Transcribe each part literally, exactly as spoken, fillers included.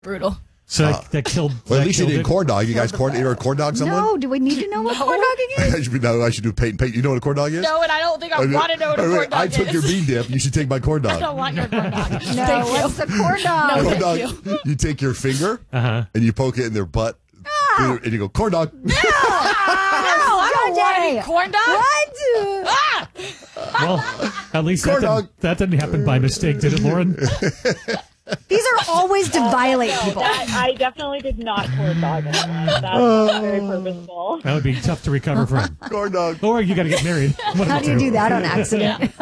Brutal. So Uh, that killed. Well, that at least you killed did it. corn dog. You guys corn, you ever corn dog someone? No, do we need to know what No. corn dogging is? I should be, no, I should do Peyton. Peyton, you know what a corn dog is? No, and I don't think I mean, want to know what a I mean, corn dog I is. took your bean dip. You should take my corn I don't dog. want your corn dog. No, Thank you. what's the corn dog? Corn dog. Thank You. you take your finger Uh-huh. and you poke it in their butt, Oh. and you go corn dog. No, I don't want any corn dog. What? Ah! Well, at least that Corn didn't, dog. that didn't happen by mistake, did it, Lauren? These are always to violate No, people. that, I definitely did not corn dog anyone. That's very purposeful. That would be tough to recover from. Corn dog. Or you got to get married. One of How the do you two. do that on accident?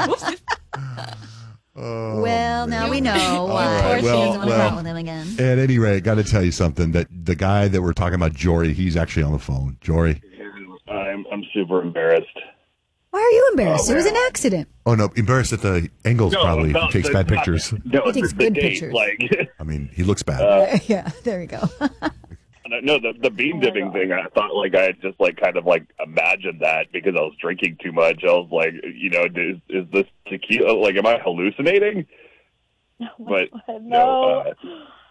Oh, Well, now we know why right, she well, doesn't want to well. go with him again. At any rate, got to tell you something. That the guy that we're talking about, Jory, he's actually on the phone. Jory. I'm I'm super embarrassed. Why are you embarrassed? It was an accident. Oh no, embarrassed at the angles. Probably no, he takes the- bad not- pictures. No, He takes the, the good date, pictures. Like, I mean, he looks bad. Yeah, there you go. no, the the bean dipping thing. I thought like I had just like kind of like imagined that because I was drinking too much. I was like, you know, is, is this tequila? Like, am I hallucinating? But No. no, uh,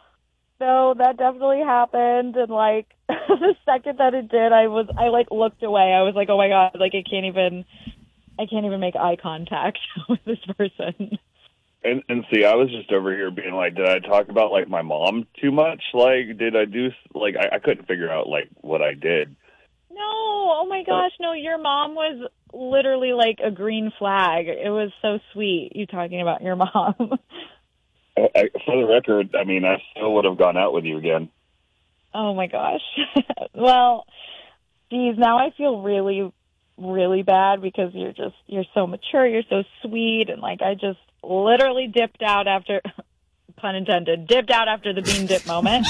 No, that definitely happened. And, like, the second that it did, I was, I, like, looked away. I was like, oh, my God, like, I can't even, I can't even make eye contact with this person. and and see, I was just over here being like, did I talk about like my mom too much? Like, did I do like I, I couldn't figure out like what I did. No, oh, my gosh, no, your mom was literally like a green flag. It was so sweet, you talking about your mom. I, I, for the record, I mean, I still would have gone out with you again. Oh, my gosh. Well, geez, now I feel really, really bad because you're just, you're so mature, you're so sweet, and, like, I just literally dipped out after, pun intended, dipped out after the bean dip moment.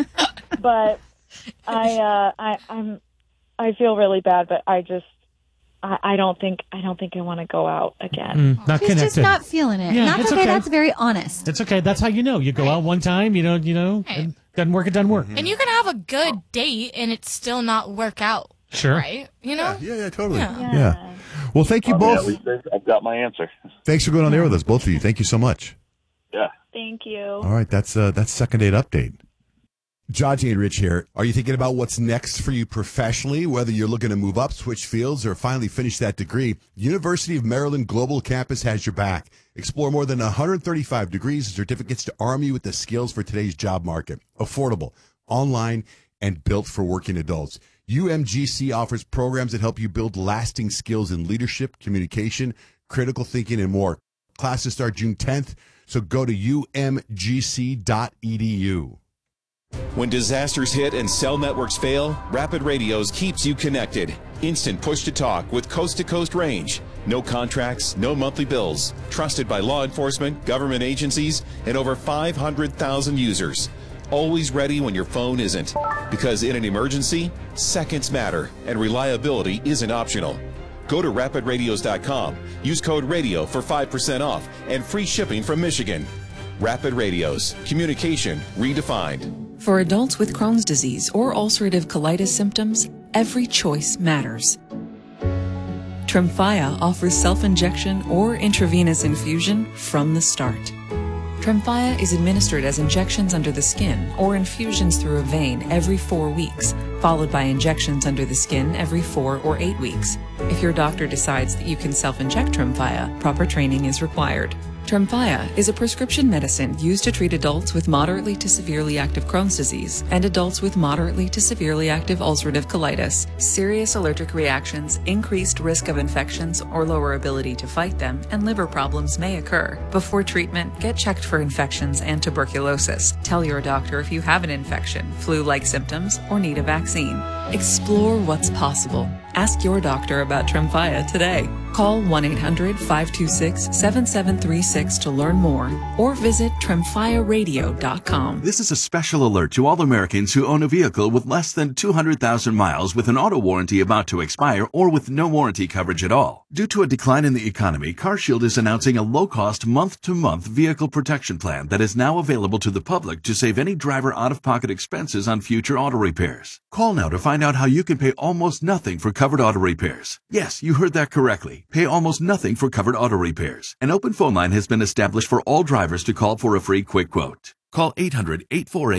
But I, uh, I, I'm, I feel really bad, but I just, I, I don't think, I don't think I want to go out again. Mm, not She's connected. just not feeling it. Yeah, That's it's okay. okay. That's very honest. It's okay. That's how you know. You go out one time, you know, you know, Right. and doesn't work, it doesn't work. And you can have a good date and it still not work out. Sure. Right? You know? Yeah, yeah, totally. Yeah. Yeah. Yeah. Well, thank you I mean, at both. least I've got my answer. Thanks for going on air with us, both of you. Thank you so much. Yeah. Thank you. All right, that's uh, that's second date update. Jaji and Rich here. Are you thinking about what's next for you professionally? Whether you're looking to move up, switch fields, or finally finish that degree, University of Maryland Global Campus has your back. Explore more than one hundred thirty-five degrees and certificates to arm you with the skills for today's job market. Affordable, online, and built for working adults. U M G C offers programs that help you build lasting skills in leadership, communication, critical thinking, and more. Classes start June tenth, so go to U M G C dot E D U. When disasters hit and cell networks fail, Rapid Radios keeps you connected. Instant push-to-talk with coast-to-coast range. No contracts, no monthly bills. Trusted by law enforcement, government agencies, and over five hundred thousand users. Always ready when your phone isn't. Because in an emergency, seconds matter, and reliability isn't optional. Go to rapid radios dot com. Use code RADIO for five percent off and free shipping from Michigan. Rapid Radios. Communication redefined. For adults with Crohn's disease or ulcerative colitis symptoms, every choice matters. Tremfya offers self-injection or intravenous infusion from the start. Tremfya is administered as injections under the skin or infusions through a vein every four weeks, followed by injections under the skin every four or eight weeks. If your doctor decides that you can self-inject Tremfya, proper training is required. Tremfya is a prescription medicine used to treat adults with moderately to severely active Crohn's disease and adults with moderately to severely active ulcerative colitis. Serious allergic reactions, increased risk of infections or lower ability to fight them, and liver problems may occur. Before treatment, get checked for infections and tuberculosis. Tell your doctor if you have an infection, flu-like symptoms, or need a vaccine. Explore what's possible. Ask your doctor about Tremfya today. Call one eight hundred five two six seven seven three six to learn more or visit tremfya radio dot com. This is a special alert to all Americans who own a vehicle with less than two hundred thousand miles with an auto warranty about to expire or with no warranty coverage at all. Due to a decline in the economy, CarShield is announcing a low-cost month-to-month vehicle protection plan that is now available to the public to save any driver out-of-pocket expenses on future auto repairs. Call now to find out how you can pay almost nothing for covered auto repairs. Yes, you heard that correctly. Pay almost nothing for covered auto repairs. An open phone line has been established for all drivers to call for a free quick quote. Call eight hundred, eight four eight